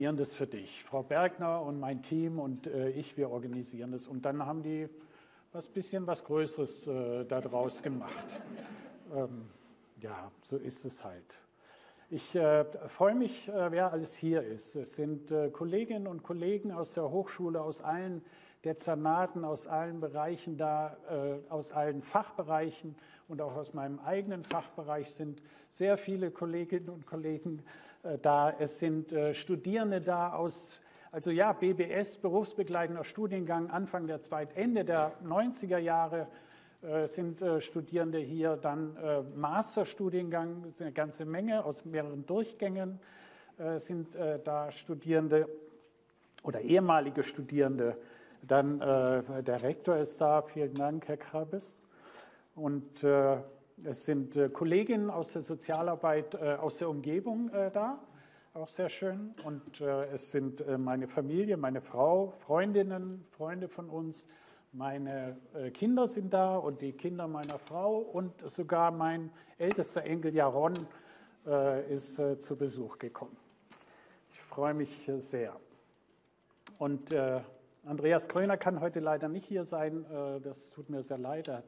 das für dich. Frau Bergner und mein Team und wir organisieren das. Und dann haben die bisschen was Größeres daraus gemacht. Ja, so ist es halt. Ich freue mich, wer alles hier ist. Es sind Kolleginnen und Kollegen aus der Hochschule, aus allen Dezernaten, aus allen Bereichen da, aus allen Fachbereichen und auch aus meinem eigenen Fachbereich sind sehr viele Kolleginnen und Kollegen da. Es sind Studierende da aus, also ja, BBS, berufsbegleitender Studiengang, Ende der 90er Jahre sind Studierende hier, dann Masterstudiengang, eine ganze Menge aus mehreren Durchgängen sind da Studierende oder ehemalige Studierende. Dann der Rektor ist da, vielen Dank, Herr Krabes. Und es sind Kolleginnen aus der Sozialarbeit aus der Umgebung da, auch sehr schön. Und es sind meine Familie, meine Frau, Freundinnen, Freunde von uns, meine Kinder sind da und die Kinder meiner Frau und sogar mein ältester Enkel Jaron ist zu Besuch gekommen. Ich freue mich sehr. Und Andreas Kröner kann heute leider nicht hier sein, das tut mir sehr leid. Er hat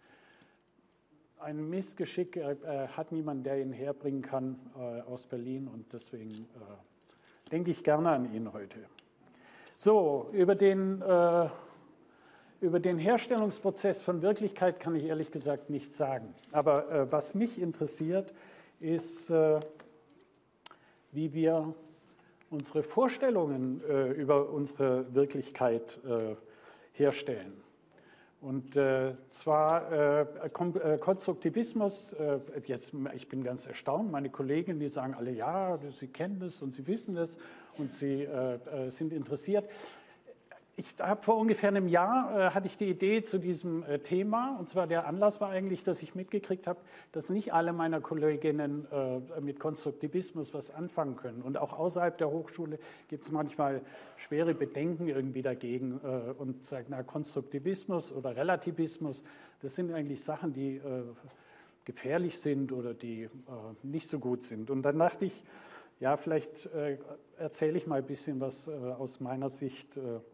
ein Missgeschick, er hat niemanden, der ihn herbringen kann aus Berlin und deswegen denke ich gerne an ihn heute. So, über den Herstellungsprozess von Wirklichkeit kann ich ehrlich gesagt nichts sagen. Aber was mich interessiert, ist, wie wir unsere Vorstellungen über unsere Wirklichkeit herstellen. Und zwar Konstruktivismus, ich bin ganz erstaunt, meine Kollegen, die sagen alle, ja, sie kennen es und sie wissen es und sie sind interessiert. Ich habe vor ungefähr einem Jahr hatte ich die Idee zu diesem Thema, und zwar der Anlass war eigentlich, dass ich mitgekriegt habe, dass nicht alle meiner Kolleginnen mit Konstruktivismus was anfangen können. Und auch außerhalb der Hochschule gibt es manchmal schwere Bedenken irgendwie dagegen und sagen, na, Konstruktivismus oder Relativismus, das sind eigentlich Sachen, die gefährlich sind oder die nicht so gut sind. Und dann dachte ich, ja, vielleicht erzähle ich mal ein bisschen was aus meiner Sicht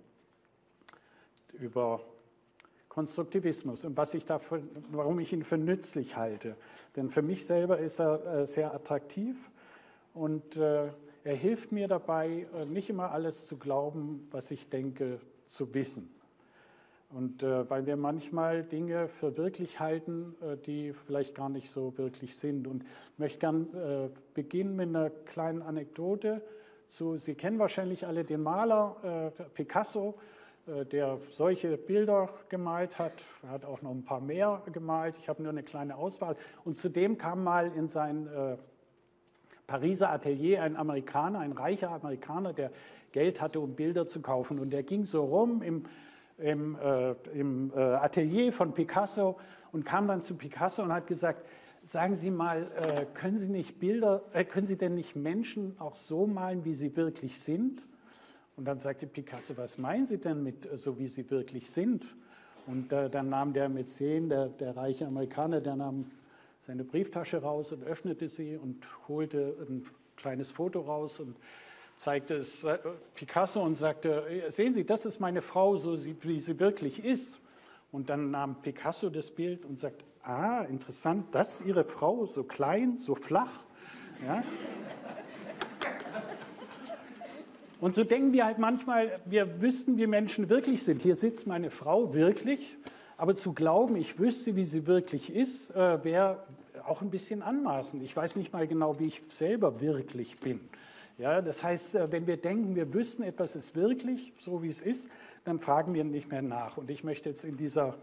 über Konstruktivismus und warum ich ihn für nützlich halte. Denn für mich selber ist er sehr attraktiv und er hilft mir dabei, nicht immer alles zu glauben, was ich denke, zu wissen. Und weil wir manchmal Dinge für wirklich halten, die vielleicht gar nicht so wirklich sind. Und ich möchte gern beginnen mit einer kleinen Anekdote. Sie kennen wahrscheinlich alle den Maler Picasso, der solche Bilder gemalt hat. Er hat auch noch ein paar mehr gemalt. Ich habe nur eine kleine Auswahl. Und zudem kam mal in sein Pariser Atelier ein Amerikaner, ein reicher Amerikaner, der Geld hatte, um Bilder zu kaufen. Und der ging so rum im Atelier von Picasso und kam dann zu Picasso und hat gesagt, sagen Sie mal, können Sie denn nicht Menschen auch so malen, wie sie wirklich sind? Und dann sagte Picasso, was meinen Sie denn mit so, wie sie wirklich sind? Und dann nahm der Mäzen, der reiche Amerikaner, der nahm seine Brieftasche raus und öffnete sie und holte ein kleines Foto raus und zeigte es Picasso und sagte, sehen Sie, das ist meine Frau, so wie sie wirklich ist. Und dann nahm Picasso das Bild und sagte, ah, interessant, das ist Ihre Frau, so klein, so flach. Ja? Und so denken wir halt manchmal, wir wüssten, wie Menschen wirklich sind. Hier sitzt meine Frau wirklich, aber zu glauben, ich wüsste, wie sie wirklich ist, wäre auch ein bisschen anmaßend. Ich weiß nicht mal genau, wie ich selber wirklich bin. Ja, das heißt, wenn wir denken, wir wüssten, etwas ist wirklich so, wie es ist, dann fragen wir nicht mehr nach. Und ich möchte jetzt in dieser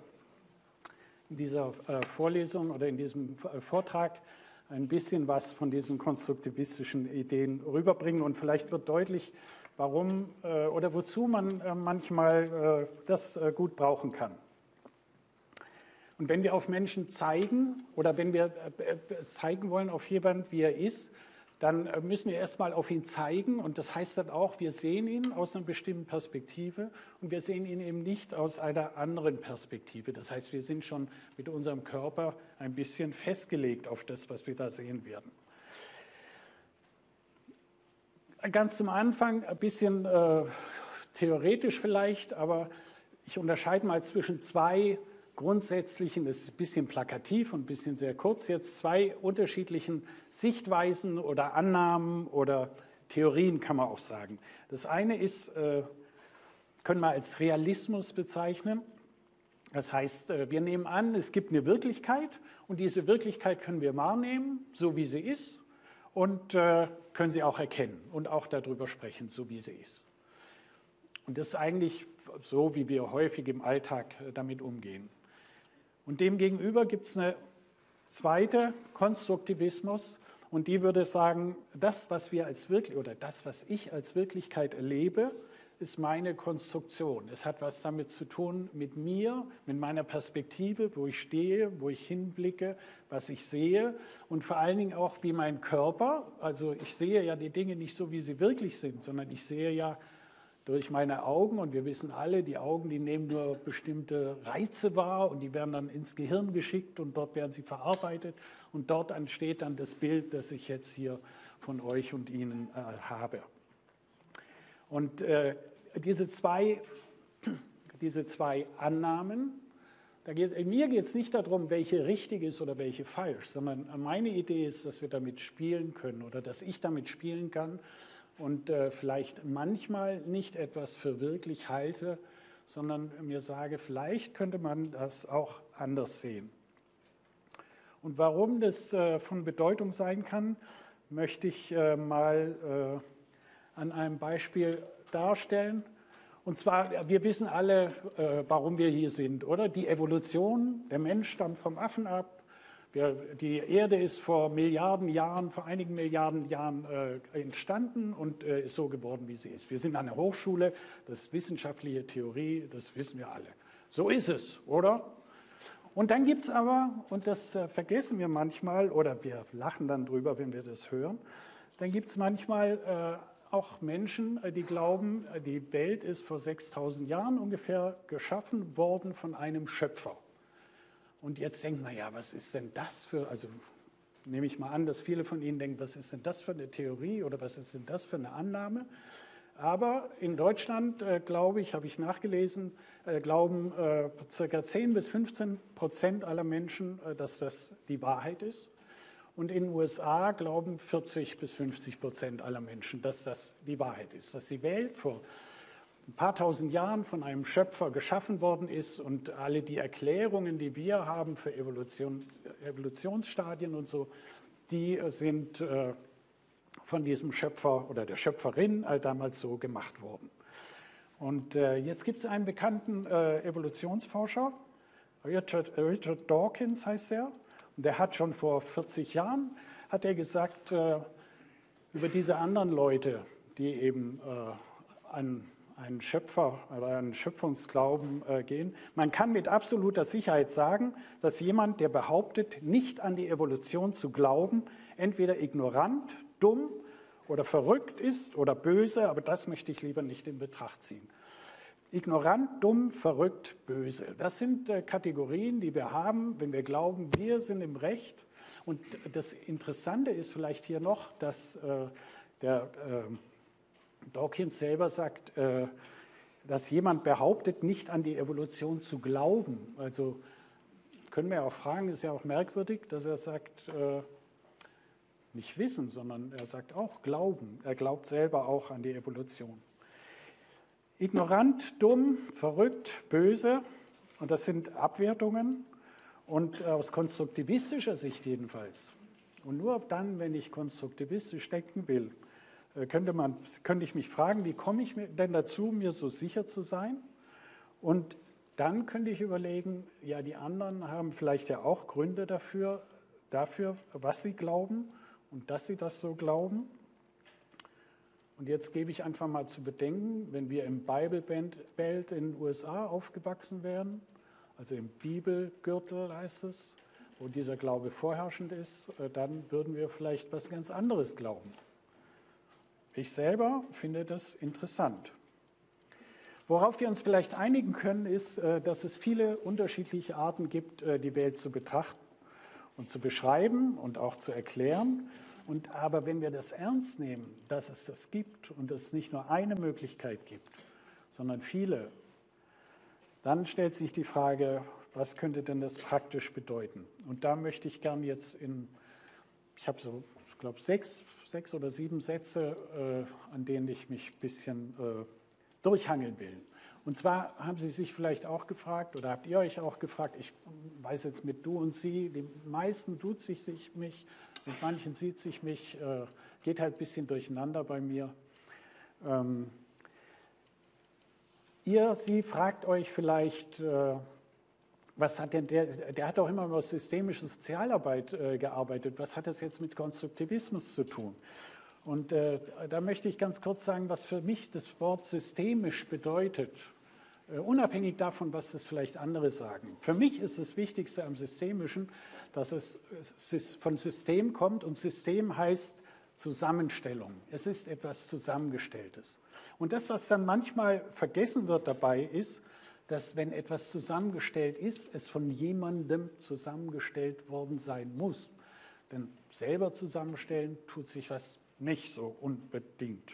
Vorlesung oder in diesem Vortrag ein bisschen was von diesen konstruktivistischen Ideen rüberbringen und vielleicht wird deutlich, warum oder wozu man manchmal das gut brauchen kann. Und wenn wir auf Menschen zeigen oder wenn wir zeigen wollen auf jemanden, wie er ist, dann müssen wir erstmal auf ihn zeigen und das heißt dann auch, wir sehen ihn aus einer bestimmten Perspektive und wir sehen ihn eben nicht aus einer anderen Perspektive. Das heißt, wir sind schon mit unserem Körper ein bisschen festgelegt auf das, was wir da sehen werden. ganz zum Anfang ein bisschen theoretisch vielleicht, aber ich unterscheide mal zwischen zwei grundsätzlichen, das ist ein bisschen plakativ und ein bisschen sehr kurz jetzt, zwei unterschiedlichen Sichtweisen oder Annahmen oder Theorien kann man auch sagen. Das eine ist, können wir als Realismus bezeichnen. Das heißt, wir nehmen an, es gibt eine Wirklichkeit und diese Wirklichkeit können wir wahrnehmen, so wie sie ist, und können sie auch erkennen und auch darüber sprechen, so wie sie ist. Und das ist eigentlich so, wie wir häufig im Alltag damit umgehen. Und demgegenüber gibt es eine zweite Konstruktivismus, und die würde sagen, das, was wir als wirklich oder das, was ich als Wirklichkeit erlebe, ist meine Konstruktion. Es hat was damit zu tun mit mir, mit meiner Perspektive, wo ich stehe, wo ich hinblicke, was ich sehe und vor allen Dingen auch wie mein Körper. Also ich sehe ja die Dinge nicht so, wie sie wirklich sind, sondern ich sehe ja durch meine Augen, und wir wissen alle, die Augen, die nehmen nur bestimmte Reize wahr und die werden dann ins Gehirn geschickt und dort werden sie verarbeitet und dort entsteht dann das Bild, das ich jetzt hier von euch und Ihnen habe. Und diese zwei Annahmen, mir geht es nicht darum, welche richtig ist oder welche falsch, sondern meine Idee ist, dass wir damit spielen können oder dass ich damit spielen kann und vielleicht manchmal nicht etwas für wirklich halte, sondern mir sage, vielleicht könnte man das auch anders sehen. Und warum das von Bedeutung sein kann, möchte ich mal an einem Beispiel darstellen. Und zwar, wir wissen alle, warum wir hier sind, oder? Die Evolution, der Mensch stammt vom Affen ab. Die Erde ist vor Milliarden Jahren, vor einigen Milliarden Jahren entstanden und ist so geworden, wie sie ist. Wir sind an der Hochschule, das ist wissenschaftliche Theorie, das wissen wir alle. So ist es, oder? Und dann gibt es aber, und das vergessen wir manchmal, oder wir lachen dann drüber, wenn wir das hören, dann gibt es manchmal auch Menschen, die glauben, die Welt ist vor 6000 Jahren ungefähr geschaffen worden von einem Schöpfer. Und jetzt denkt man, ja, was ist denn das für, also nehme ich mal an, dass viele von Ihnen denken, was ist denn das für eine Theorie oder was ist denn das für eine Annahme? Aber in Deutschland, glaube ich, habe ich nachgelesen, glauben ca. 10-15% aller Menschen, dass das die Wahrheit ist. Und in den USA glauben 40-50% aller Menschen, dass das die Wahrheit ist, dass die Welt vor ein paar tausend Jahren von einem Schöpfer geschaffen worden ist und alle die Erklärungen, die wir haben für Evolutionsstadien und so, die sind von diesem Schöpfer oder der Schöpferin damals so gemacht worden. Und jetzt gibt es einen bekannten Evolutionsforscher, Richard Dawkins heißt er, und der hat schon vor 40 Jahren, hat er gesagt, über diese anderen Leute, die eben an einen Schöpfer oder einen Schöpfungsglauben gehen. Man kann mit absoluter Sicherheit sagen, dass jemand, der behauptet, nicht an die Evolution zu glauben, entweder ignorant, dumm oder verrückt ist oder böse, aber das möchte ich lieber nicht in Betracht ziehen. Ignorant, dumm, verrückt, böse. Das sind Kategorien, die wir haben, wenn wir glauben, wir sind im Recht. Und das Interessante ist vielleicht hier noch, dass der Dawkins selber sagt, dass jemand behauptet, nicht an die Evolution zu glauben. Also können wir auch fragen, ist ja auch merkwürdig, dass er sagt, nicht wissen, sondern er sagt auch glauben. Er glaubt selber auch an die Evolution. Ignorant, dumm, verrückt, böse, und das sind Abwertungen. Und aus konstruktivistischer Sicht jedenfalls, und nur dann, wenn ich konstruktivistisch denken will, könnte ich mich fragen, wie komme ich denn dazu, mir so sicher zu sein? Und dann könnte ich überlegen, ja, die anderen haben vielleicht ja auch Gründe dafür, was sie glauben und dass sie das so glauben. Und jetzt gebe ich einfach mal zu bedenken, wenn wir im Bible Belt in den USA aufgewachsen wären, also im Bibelgürtel heißt es, wo dieser Glaube vorherrschend ist, dann würden wir vielleicht was ganz anderes glauben. Ich selber finde das interessant. Worauf wir uns vielleicht einigen können, ist, dass es viele unterschiedliche Arten gibt, die Welt zu betrachten und zu beschreiben und auch zu erklären. Aber wenn wir das ernst nehmen, dass es das gibt und es nicht nur eine Möglichkeit gibt, sondern viele, dann stellt sich die Frage, was könnte denn das praktisch bedeuten? Und da möchte ich gern jetzt ich habe so, ich glaube, sechs oder 7 Sätze, an denen ich mich ein bisschen durchhangeln will. Und zwar haben Sie sich vielleicht auch gefragt oder habt ihr euch auch gefragt, ich weiß jetzt mit du und sie, die meisten duzt sich mich, mit manchen sieht sich mich, geht halt ein bisschen durcheinander bei mir. Sie fragt euch vielleicht, was hat denn der hat doch immer über systemische Sozialarbeit gearbeitet, was hat das jetzt mit Konstruktivismus zu tun? Und da möchte ich ganz kurz sagen, was für mich das Wort systemisch bedeutet, unabhängig davon, was das vielleicht andere sagen. Für mich ist das Wichtigste am Systemischen, dass es von System kommt und System heißt Zusammenstellung. Es ist etwas Zusammengestelltes. Und das, was dann manchmal vergessen wird dabei, ist, dass wenn etwas zusammengestellt ist, es von jemandem zusammengestellt worden sein muss. Denn selber zusammenstellen tut sich was nicht so unbedingt.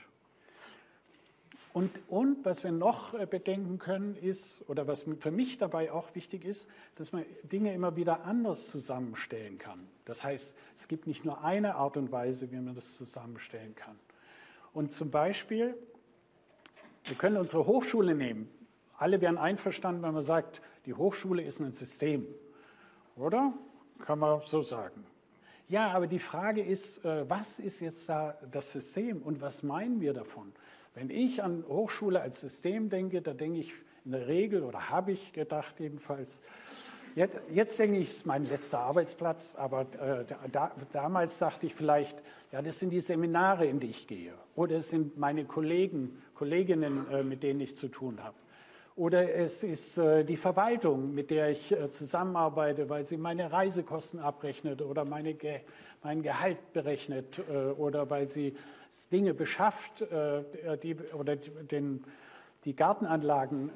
Und was wir noch bedenken können ist, oder was für mich dabei auch wichtig ist, dass man Dinge immer wieder anders zusammenstellen kann. Das heißt, es gibt nicht nur eine Art und Weise, wie man das zusammenstellen kann. Und zum Beispiel, wir können unsere Hochschule nehmen. Alle wären einverstanden, wenn man sagt, die Hochschule ist ein System. Oder? Kann man so sagen. Ja, aber die Frage ist, was ist jetzt da das System und was meinen wir davon? Wenn ich an Hochschule als System denke, da denke ich in der Regel, oder habe ich gedacht jedenfalls, jetzt denke ich, es ist mein letzter Arbeitsplatz, aber damals dachte ich vielleicht, ja, das sind die Seminare, in die ich gehe. Oder es sind meine Kolleginnen, mit denen ich zu tun habe. Oder es ist die Verwaltung, mit der ich zusammenarbeite, weil sie meine Reisekosten abrechnet oder mein Gehalt berechnet oder weil sie Dinge beschafft oder die Gartenanlagen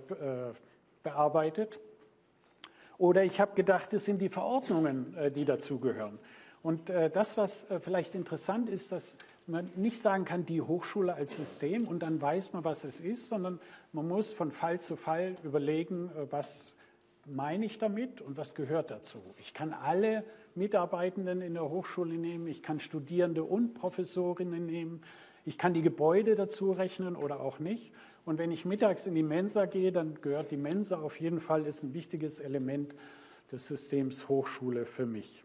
bearbeitet. Oder ich habe gedacht, es sind die Verordnungen, die dazugehören. Und das, was vielleicht interessant ist, dass man nicht sagen kann, die Hochschule als System und dann weiß man, was es ist, sondern man muss von Fall zu Fall überlegen, was meine ich damit und was gehört dazu. Ich kann alle Mitarbeitenden in der Hochschule nehmen, ich kann Studierende und Professorinnen nehmen, ich kann die Gebäude dazu rechnen oder auch nicht. Und wenn ich mittags in die Mensa gehe, dann gehört die Mensa auf jeden Fall, ist ein wichtiges Element des Systems Hochschule für mich.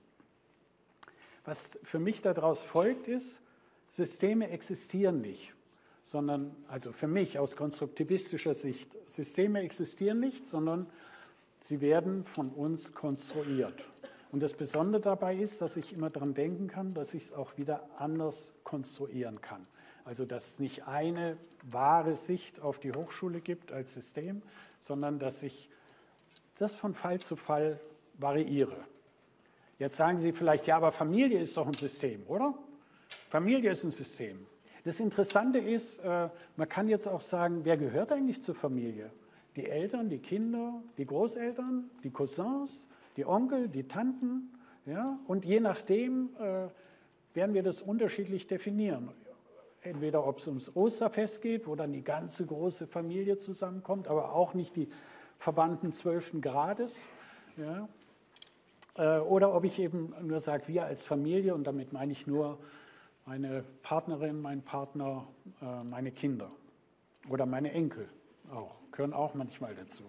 Was für mich daraus folgt, ist, Systeme existieren nicht, sondern, also für mich aus konstruktivistischer Sicht, Systeme existieren nicht, sondern sie werden von uns konstruiert. Und das Besondere dabei ist, dass ich immer daran denken kann, dass ich es auch wieder anders konstruieren kann. Also dass es nicht eine wahre Sicht auf die Hochschule gibt als System, sondern dass ich das von Fall zu Fall variiere. Jetzt sagen Sie vielleicht, ja, aber Familie ist doch ein System, oder? Familie ist ein System. Das Interessante ist, man kann jetzt auch sagen, wer gehört eigentlich zur Familie? Die Eltern, die Kinder, die Großeltern, die Cousins, die Onkel, die Tanten. Ja? Und je nachdem werden wir das unterschiedlich definieren. Entweder ob es ums Osterfest geht, wo dann die ganze große Familie zusammenkommt, aber auch nicht die Verwandten 12. Grades. Ja? Oder ob ich eben nur sage, wir als Familie, und damit meine ich nur meine Partnerin, mein Partner, meine Kinder oder meine Enkel auch, gehören auch manchmal dazu.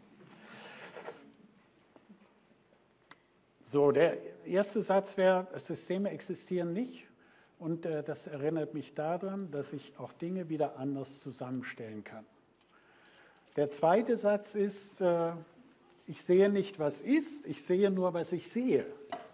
So, der erste Satz wäre, Systeme existieren nicht und das erinnert mich daran, dass ich auch Dinge wieder anders zusammenstellen kann. Der zweite Satz ist, ich sehe nicht, was ist, ich sehe nur, was ich sehe.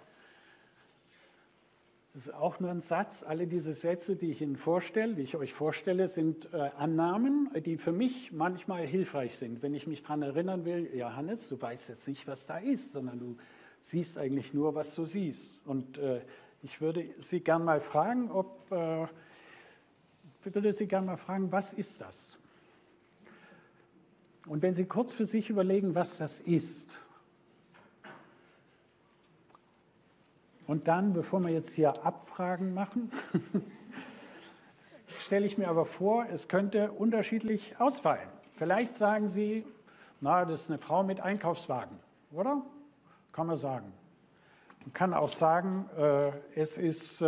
Das ist auch nur ein Satz. Alle diese Sätze, die ich Ihnen vorstelle, die ich euch vorstelle, sind Annahmen, die für mich manchmal hilfreich sind. Wenn ich mich daran erinnern will, ja Hannes, du weißt jetzt nicht, was da ist, sondern du siehst eigentlich nur, was du siehst. Und ich würde Sie gerne mal fragen, was ist das? Und wenn Sie kurz für sich überlegen, was das ist, Und dann, bevor wir jetzt hier Abfragen machen, stelle ich mir aber vor, es könnte unterschiedlich ausfallen. Vielleicht sagen Sie, na, das ist eine Frau mit Einkaufswagen, oder? Kann man sagen. Man kann auch sagen, es ist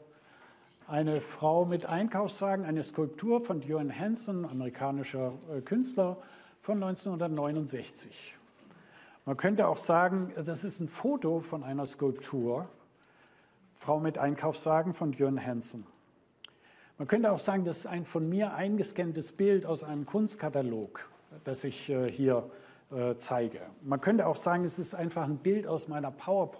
eine Frau mit Einkaufswagen, eine Skulptur von Joan Hansen, amerikanischer Künstler, von 1969. Man könnte auch sagen, das ist ein Foto von einer Skulptur, Frau mit Einkaufswagen von Joan Hansen. Man könnte auch sagen, das ist ein von mir eingescanntes Bild aus einem Kunstkatalog, das ich hier zeige. Man könnte auch sagen, es ist einfach ein Bild aus meiner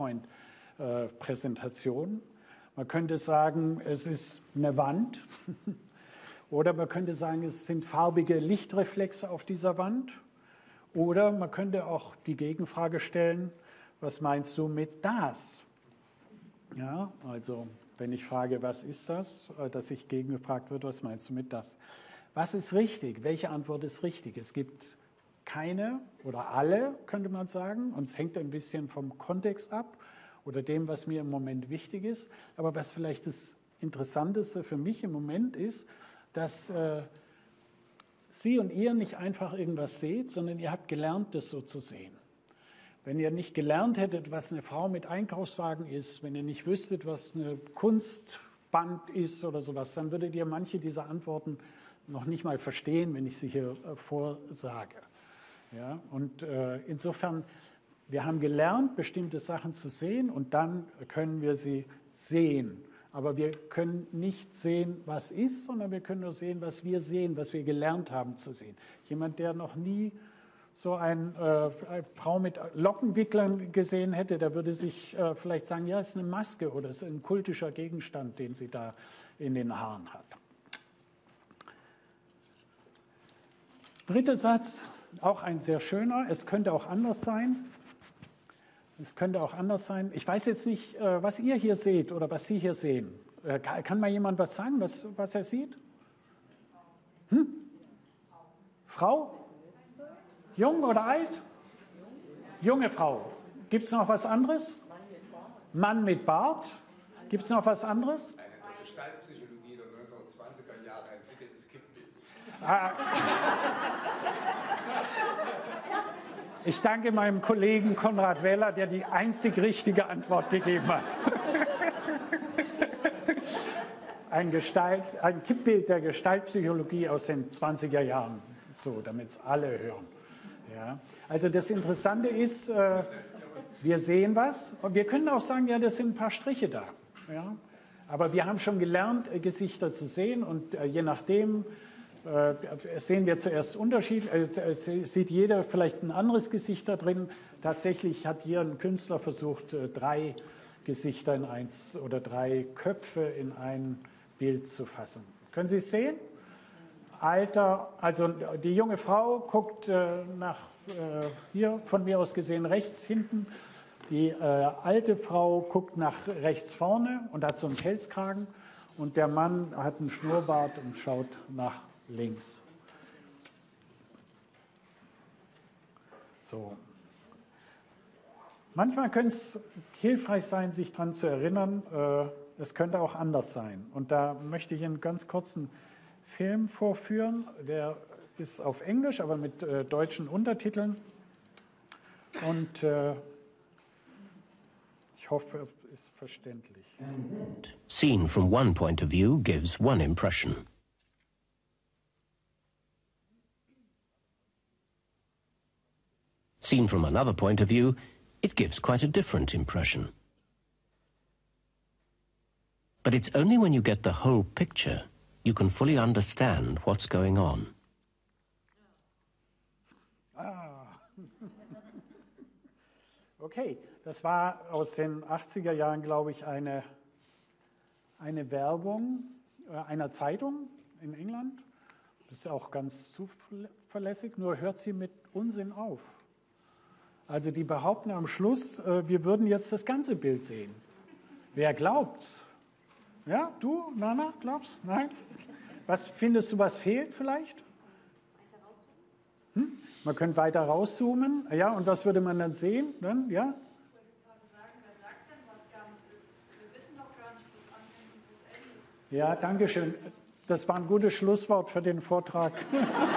PowerPoint-Präsentation. Man könnte sagen, es ist eine Wand. Oder man könnte sagen, es sind farbige Lichtreflexe auf dieser Wand. Oder man könnte auch die Gegenfrage stellen, was meinst du mit das? Ja, also wenn ich frage, was ist das, dass ich gegengefragt wird, was meinst du mit das? Was ist richtig? Welche Antwort ist richtig? Es gibt keine oder alle, könnte man sagen, und es hängt ein bisschen vom Kontext ab oder dem, was mir im Moment wichtig ist. Aber was vielleicht das Interessanteste für mich im Moment ist, dass Sie und ihr nicht einfach irgendwas seht, sondern ihr habt gelernt, das so zu sehen. Wenn ihr nicht gelernt hättet, was eine Frau mit Einkaufswagen ist, wenn ihr nicht wüsstet, was eine Kunstband ist oder sowas, dann würdet ihr manche dieser Antworten noch nicht mal verstehen, wenn ich sie hier vorsage. Ja, und insofern, wir haben gelernt, bestimmte Sachen zu sehen und dann können wir sie sehen. Aber wir können nicht sehen, was ist, sondern wir können nur sehen, was wir gelernt haben zu sehen. Jemand, der noch nie so eine Frau mit Lockenwicklern gesehen hätte, der würde sich vielleicht sagen, ja, es ist eine Maske oder es ist ein kultischer Gegenstand, den sie da in den Haaren hat. Dritter Satz, auch ein sehr schöner, es könnte auch anders sein. Es könnte auch anders sein. Ich weiß jetzt nicht, was ihr hier seht oder was Sie hier sehen. Kann mal jemand was sagen, was er sieht? Frau? Jung oder alt? Junge Frau. Gibt es noch was anderes? Mann mit Bart. Gibt es noch was anderes? Eine Gestaltpsychologie der 1920er Jahre entwickeltes Kippbild. Ich danke meinem Kollegen Konrad Weller, der die einzig richtige Antwort gegeben hat. Ein Kippbild der Gestaltpsychologie aus den 20er Jahren, so, damit es alle hören. Ja. Also das Interessante ist, wir sehen was und wir können auch sagen, ja, das sind ein paar Striche da. Ja. Aber wir haben schon gelernt, Gesichter zu sehen und je nachdem sehen wir zuerst Unterschied, sieht jeder vielleicht ein anderes Gesicht da drin. Tatsächlich hat hier ein Künstler versucht, 3 Gesichter in eins oder 3 Köpfe in ein Bild zu fassen. Können Sie es sehen? Alter, also die junge Frau guckt nach hier von mir aus gesehen rechts hinten. Die alte Frau guckt nach rechts vorne und hat so einen Pelzkragen. Und der Mann hat einen Schnurrbart und schaut nach links. So. Manchmal könnte es hilfreich sein, sich daran zu erinnern, es könnte auch anders sein. Und da möchte ich einen ganz kurzen Film vorführen, der ist auf Englisch, aber mit deutschen Untertiteln. Und ich hoffe, es ist verständlich. Seen from one point of view gives one impression. Seen from another point of view, it gives quite a different impression. But it's only when you get the whole picture you can fully understand what's going on. Okay, das war aus den 80er Jahren, glaube ich, eine Werbung einer Zeitung in England. Das ist auch ganz zuverlässig, nur hört sie mit Unsinn auf. Also die behaupten am Schluss, wir würden jetzt das ganze Bild sehen. Wer glaubt's? Ja, du, Nana, glaubst? Nein? Was findest du, was fehlt vielleicht? Man könnte weiter rauszoomen. Ja, und was würde man dann sehen? Dann, ja? Ja, danke schön. Das war ein gutes Schlusswort für den Vortrag.